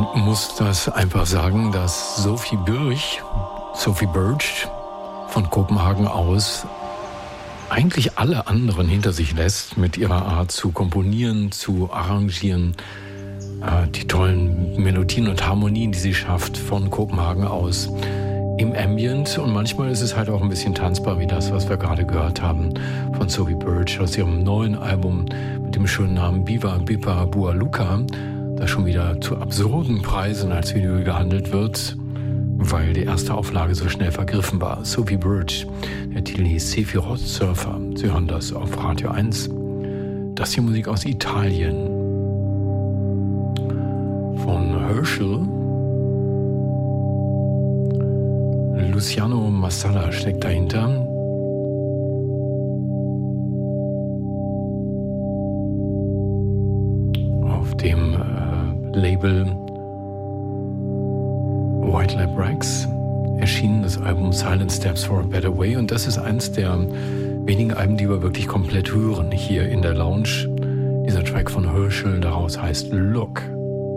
muss das einfach sagen, dass Sophie Birch von Kopenhagen aus eigentlich alle anderen hinter sich lässt mit ihrer Art zu komponieren, zu arrangieren, die tollen Melodien und Harmonien, die sie schafft von Kopenhagen aus im Ambient, und manchmal ist es halt auch ein bisschen tanzbar, wie das, was wir gerade gehört haben von Sophie Birch aus ihrem neuen Album mit dem schönen Namen Biva Bipa Bua Luka, das schon wieder zu absurden Preisen als Video gehandelt wird, weil die erste Auflage so schnell vergriffen war. Sophie Birch, der Titel hieß Sephiroth Surfer. Sie hören das auf Radio 1. Das hier Musik aus Italien von Herschel. Luciano Massala steckt dahinter. Auf dem Label White Lab Rex erschien das Album Silent Steps for a Better Way, und das ist eins der wenigen Alben, die wir wirklich komplett hören hier in der Lounge. Dieser Track von Herschel, daraus heißt Look.